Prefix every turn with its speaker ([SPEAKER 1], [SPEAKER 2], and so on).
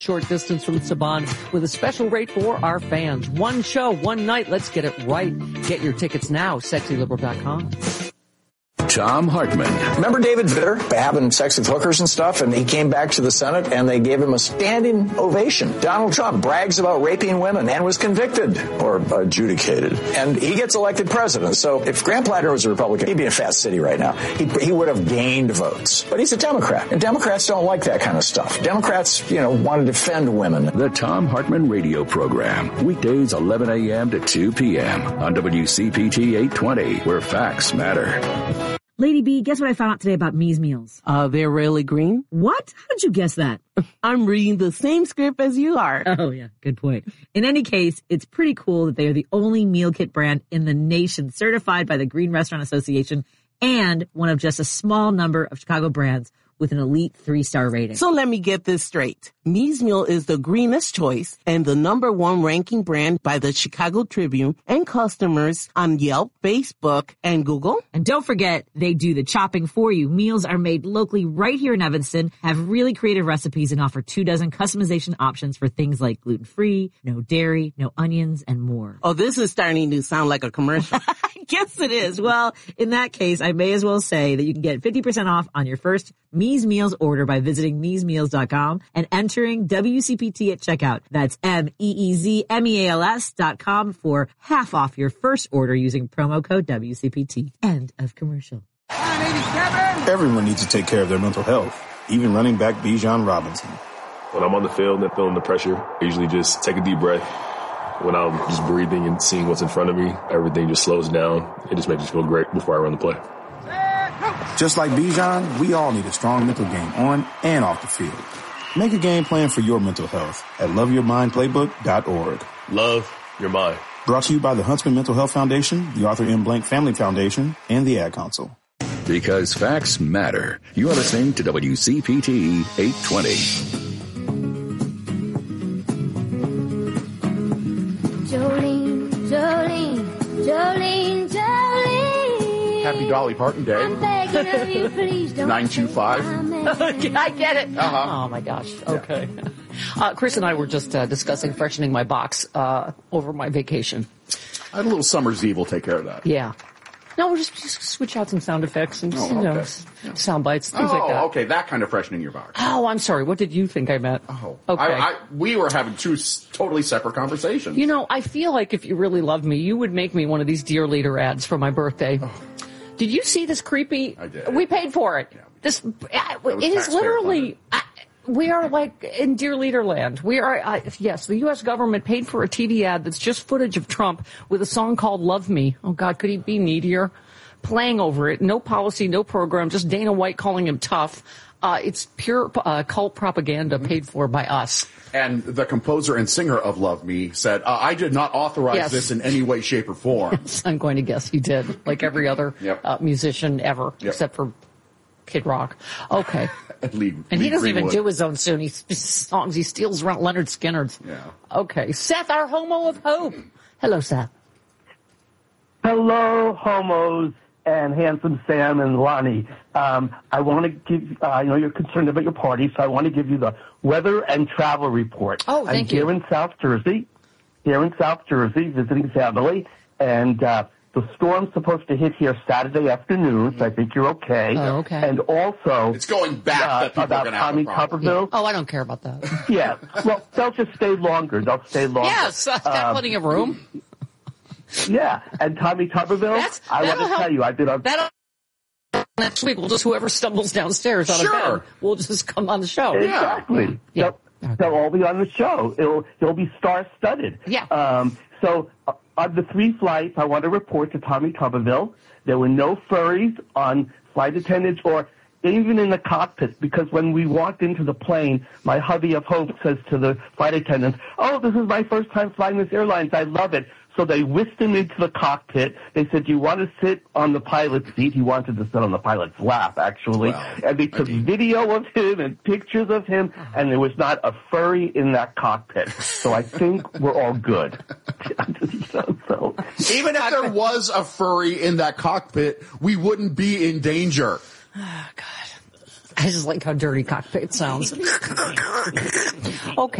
[SPEAKER 1] short distance from Saban with a special rate for our fans. One show, one night. Let's get it right. Get your tickets now, sexyliberal.com.
[SPEAKER 2] Thom Hartmann.
[SPEAKER 3] Remember David Vitter having sex with hookers and stuff, and he came back to the Senate and they gave him a standing ovation. Donald Trump brags about raping women and was convicted or adjudicated, and he gets elected president. So if Grant Platter was a Republican, he'd be in Fast City right now. He would have gained votes. But he's a Democrat, and Democrats don't like that kind of stuff. Democrats, want to defend women.
[SPEAKER 2] The Thom Hartmann radio program, weekdays 11 a.m. to 2 p.m. on WCPT 820, where facts matter.
[SPEAKER 4] Lady B, guess what I found out today about Me's Meals?
[SPEAKER 5] They're really green.
[SPEAKER 4] What? How did you guess that?
[SPEAKER 5] I'm reading the same script as you are.
[SPEAKER 4] Oh, yeah. Good point. In any case, it's pretty cool that they are the only meal kit brand in the nation certified by the Green Restaurant Association and one of just a small number of Chicago brands with an elite 3-star rating.
[SPEAKER 5] So let me get this straight. Me's Meal is the greenest choice and the #1 ranking brand by the Chicago Tribune and customers on Yelp, Facebook, and Google.
[SPEAKER 4] And don't forget, they do the chopping for you. Meals are made locally right here in Evanston, have really creative recipes, and offer 24 customization options for things like gluten-free, no dairy, no onions, and more.
[SPEAKER 5] Oh, this is starting to sound like a commercial.
[SPEAKER 4] I guess it is. Well, in that case, I may as well say that you can get 50% off on your first Me's Meals order by visiting meesmeals.com and entering WCPT at checkout. That's MEEZMEALS.com for half off your first order using promo code WCPT. End of commercial.
[SPEAKER 6] Everyone needs to take care of their mental health, even running back Bijan Robinson.
[SPEAKER 7] When I'm on the field and feeling the pressure, I usually just take a deep breath. When I'm just breathing and seeing what's in front of me, everything just slows down. It just makes me feel great before I run the play.
[SPEAKER 6] Just like Bijan, we all need a strong mental game on and off the field. Make a game plan for your mental health at loveyourmindplaybook.org.
[SPEAKER 7] Love your mind.
[SPEAKER 6] Brought to you by the Huntsman Mental Health Foundation, the Arthur M. Blank Family Foundation, and the Ad Council.
[SPEAKER 2] Because facts matter. You are listening to WCPT 820.
[SPEAKER 8] Jolene, Jolene, Jolene, Jolene.
[SPEAKER 9] Happy Dolly Parton Day.
[SPEAKER 8] I'm begging of you, please don't.
[SPEAKER 9] 925.
[SPEAKER 1] I get it.
[SPEAKER 9] Uh-huh.
[SPEAKER 1] Oh, my gosh. Okay. Chris and I were just discussing freshening my box over my vacation.
[SPEAKER 9] I had a little Summer's Eve. We'll take care of that.
[SPEAKER 1] Yeah. No, we'll just switch out some sound effects and sound bites, things like that.
[SPEAKER 9] Okay, that kind of freshening your box.
[SPEAKER 1] Oh, I'm sorry. What did you think I meant?
[SPEAKER 9] Oh,
[SPEAKER 1] okay.
[SPEAKER 9] We were having two totally separate conversations.
[SPEAKER 1] I feel like if you really loved me, you would make me one of these Dear Leader ads for my birthday. Oh. Did you see this creepy?
[SPEAKER 9] I did.
[SPEAKER 1] We paid for it. Yeah. It is literally. We are like in Dear Leader land. We are, yes, the U.S. government paid for a TV ad that's just footage of Trump with a song called Love Me. Oh, God, could he be needier? Playing over it. No policy, no program, just Dana White calling him tough. It's pure cult propaganda paid for by us.
[SPEAKER 9] And the composer and singer of Love Me said, I did not authorize this in any way, shape, or form.
[SPEAKER 1] Yes, I'm going to guess he did, like every other musician ever, except for Kid Rock. Okay.
[SPEAKER 9] And
[SPEAKER 1] he doesn't even do his own songs. He steals Leonard Skinner's.
[SPEAKER 9] Yeah.
[SPEAKER 1] Okay. Seth, our homo of hope. Hello, Seth.
[SPEAKER 10] Hello, homos and Handsome Sam and Lonnie. I want to give, I know you're concerned about your party, so I want to give you the weather and travel report.
[SPEAKER 1] Oh, thank you.
[SPEAKER 10] I'm here in South Jersey, visiting family, and the storm's supposed to hit here Saturday afternoon, so I think you're okay.
[SPEAKER 1] Oh, okay.
[SPEAKER 10] And also,
[SPEAKER 9] it's going back
[SPEAKER 10] about Tommy Tuberville.
[SPEAKER 1] Oh, I don't care about that.
[SPEAKER 10] Yeah. Well, they'll just stay longer.
[SPEAKER 1] Yes, got plenty of room.
[SPEAKER 10] Yeah, and Tommy Tuberville, I want to tell you, I've been on...
[SPEAKER 1] Next week, we'll just, whoever stumbles downstairs out of bed, we'll just come on the show.
[SPEAKER 10] Exactly.
[SPEAKER 1] Yeah.
[SPEAKER 10] They'll all be on the show. It'll be star-studded.
[SPEAKER 1] Yeah.
[SPEAKER 10] So on the 3 flights, I want to report to Tommy Tuberville, there were no furries on flight attendants or even in the cockpit, because when we walked into the plane, my hubby of hope says to the flight attendants, "Oh, this is my first time flying this airlines. I love it." So they whisked him into the cockpit. They said, "Do you want to sit on the pilot's seat?" He wanted to sit on the pilot's lap, actually. Well, and they took video of him and pictures of him, and there was not a furry in that cockpit. So I think we're all good. So,
[SPEAKER 9] even if there was a furry in that cockpit, we wouldn't be in danger.
[SPEAKER 1] Oh, God. I just like how dirty cockpit sounds.